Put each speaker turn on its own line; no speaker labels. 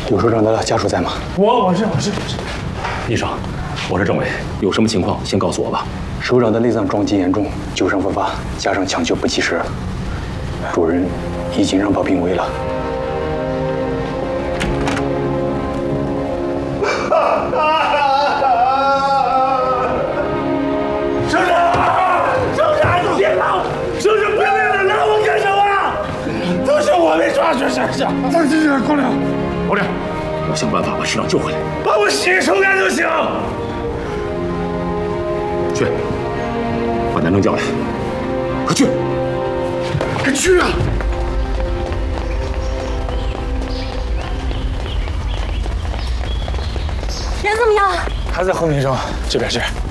有首长的家属在吗？
我是。
医生，我是政委，有什么情况先告诉我吧。
首长的内脏撞击严重，旧伤复发，加上抢救不及时，主人已经让报病危了。
首长，你别闹！首长别为了拿我干什么？都是我没抓住首长。放心点，高粱。
高粱，我想办法把首长救回来。
把我血抽干就行。
去，把南征叫来，快去！
快去啊！
人怎么样？
还在昏迷中，这边是。